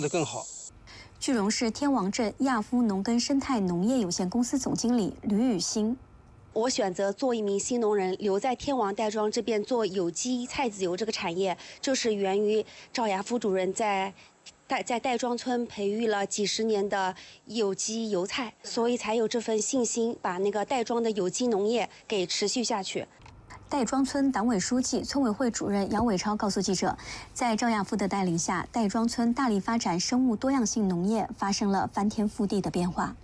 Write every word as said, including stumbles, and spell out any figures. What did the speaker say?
得更好。 句容市天王镇亚夫农耕生态农业有限公司总经理吕雨欣。 我选择做一名新农人，留在天王袋庄这边做有机菜籽油这个产业，就是源于赵亚夫主任在袋在袋庄村培育了几十年的有机油菜，所以才有这份信心，把那个袋庄的有机农业给持续下去。 袋庄村党委书记、村委会主任杨伟超告诉记者，在赵亚夫的带领下，袋庄村大力发展生物多样性农业，发生了翻天覆地的变化。